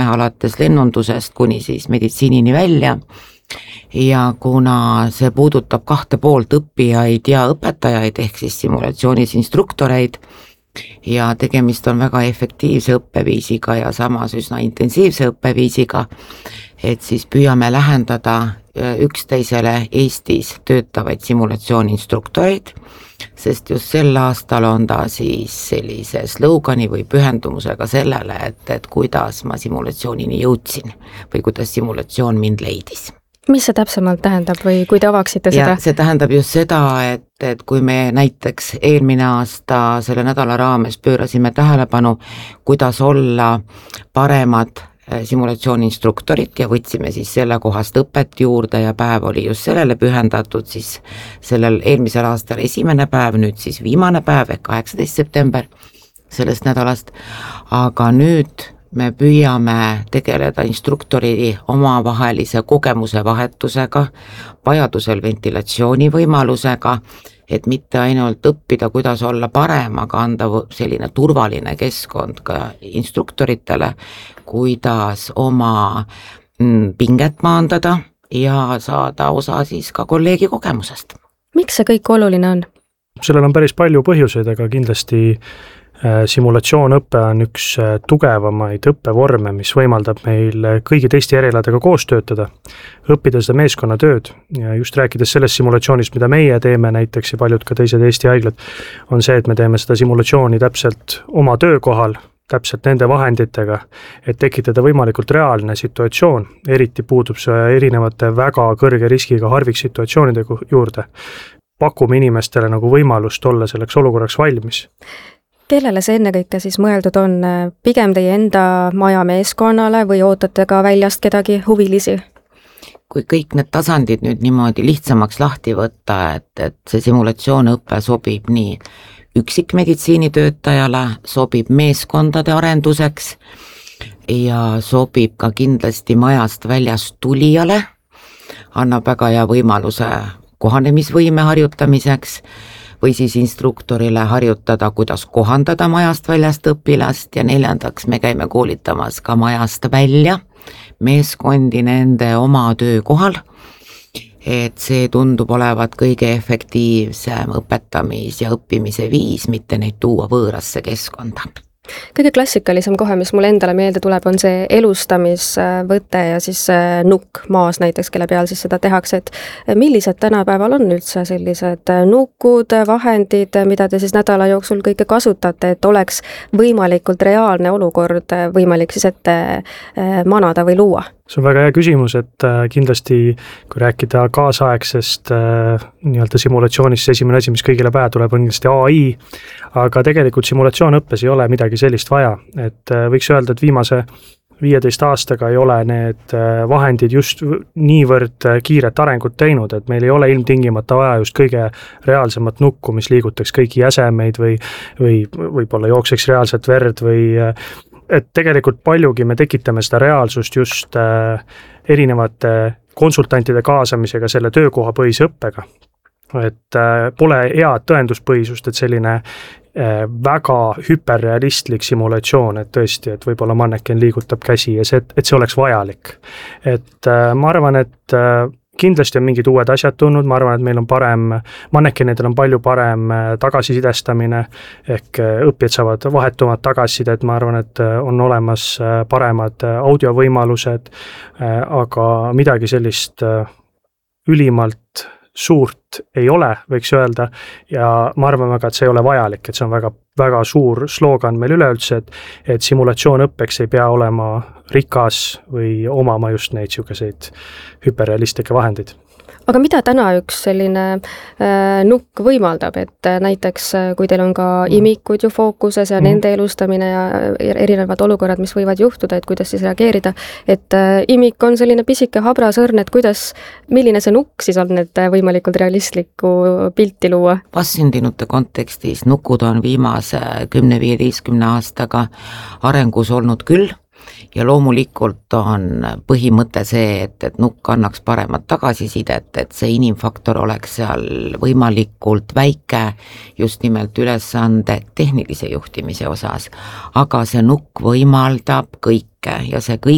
alates lennundusest kuni siis meditsiinini välja. Ja kuna see puudutab 2 poolt õppijaid ja õpetajaid ehk siis simulatsioonis instruktoreid ja tegemist on väga efektiivse õppeviisiga ja samas üsna intensiivse õppeviisiga, et siis püüame lähendada üksteisele Eestis töötavaid simulatsiooniinstruktoreid, sest just sel aastal on ta siis sellise slogani või pühendumusega sellele, et kuidas ma simulatsioonini jõudsin või kuidas simulatsioon mind leidis. Mis see täpsemalt tähendab või kui te avaksite seda? Ja see tähendab just seda, et kui me näiteks eelmine aasta selle nädala raames pöörasime tähelepanu, kuidas olla paremad simulatsiooniinstruktorit ja võtsime siis selle kohast õpet juurde ja päev oli just sellele pühendatud, siis sellel eelmisel aastal esimene päev, nüüd siis viimane päev ehk 18. september sellest nädalast, aga nüüd me püüame tegeleda instruktori omavahelise kogemuse vahetusega, vajadusel ventilatsiooni võimalusega, et mitte ainult õppida, kuidas olla parem, aga anda selline turvaline keskkond ka instruktoritele, kuidas oma pinget maandada ja saada osa siis ka kolleegi kogemusest. Miks see kõik oluline on? Sellel on päris palju põhjuseid, aga kindlasti simulatsioonõpe on üks tugevamaid õppevorme, mis võimaldab meil kõigi teiste erialadega koos töötada, õppida seda meeskonnatööd ja just rääkides sellest simulatsioonist, mida meie teeme näiteks ja paljud ka teised Eesti haiglad, on see, et me teeme seda simulatsiooni täpselt oma töökohal, täpselt nende vahenditega, et tekitada võimalikult reaalne situatsioon, eriti puudub see erinevate väga kõrge riskiga harviksituatsioonide juurde. Pakume inimestele nagu võimalust olla selleks olukorraks valmis. Kellele see ennekõike siis mõeldud on? Pigem teie enda maja meeskonnale või ootate ka väljast kedagi huvilisi? Kui kõik need tasandid nüüd niimoodi lihtsamaks lahti võtta, et see simulatsioonõpe sobib nii üksikmeditsiinitöötajale, sobib meeskondade arenduseks ja sobib ka kindlasti majast väljast tulijale, annab väga hea võimaluse kohanemisvõime harjutamiseks või siis instruktorile harjutada, kuidas kohandada majast väljast õpilast ja 4. me käime koolitamas ka majast välja meeskondi nende oma töökohal, et see tundub olevat kõige efektiivsem õpetamis- ja õppimise viis, mitte neid tuua võõrasse keskkonda. Kõige klassikalisem kohe, mis mulle endale meelde tuleb, on see elustamisvõte ja siis nukk maas näiteks, kelle peal siis seda tehakse, et millised tänapäeval on üldse sellised nukud, vahendid, mida te siis nädala jooksul kõike kasutate, et oleks võimalikult reaalne olukord võimalik siis ette manada või luua? See on väga hea küsimus, et kindlasti kui rääkida kaasaegsest nii-öelda simulatsioonist, esimene asi, mis kõigile pähe tuleb, on kindlasti AI, aga tegelikult simulatsioonõppes ei ole midagi sellist vaja, et võiks öelda, et viimase 15 aastaga ei ole need vahendid just niivõrd kiiret arengut teinud, et meil ei ole ilmtingimata vaja just kõige reaalsemat nukku, mis liigutaks kõiki jäsemeid või võib-olla jookseks reaalset verd või et tegelikult paljugi me tekitame seda reaalsust just erinevate konsultantide kaasamisega selle töökohapõhise õppega. Et pole head tõenduspõhisust, et selline väga hüperrealistlik simulatsioon, et tõesti, et võib-olla manneken liigutab käsi ja et see oleks vajalik. Et ma arvan, et kindlasti on mingid uued asjad tulnud, ma arvan, et meil on parem, mannekenidel on palju parem tagasisidestamine, ehk õppijad saavad vahetumat tagasisidet, ma arvan, et on olemas paremad audiovõimalused, aga midagi sellist ülimalt suurt ei ole, võiks öelda, ja ma arvan väga, et see ei ole vajalik, et see on väga, väga suur slogan meil üleüldse, et simulatsioonõppeks ei pea olema rikas või omama just neid selliseid hüperrealistlikke vahendeid. Aga mida täna üks selline nukk võimaldab, et näiteks kui teil on ka imikud ju fookuses ja nende elustamine ja erinevad olukorrad, mis võivad juhtuda, et kuidas siis reageerida, et imik on selline pisike habrasõrn, et milline see nukk siis on, et võimalikult realistlikku pilti luua? Vastsündinute kontekstis nukud on viimase 10-15 aastaga arengus olnud küll, ja loomulikult on põhimõte see, et nukk annaks paremat tagasisidet, et see inimfaktor oleks seal võimalikult väike just nimelt ülesande tehnilise juhtimise osas, aga see nukk võimaldab kõike ja see kõik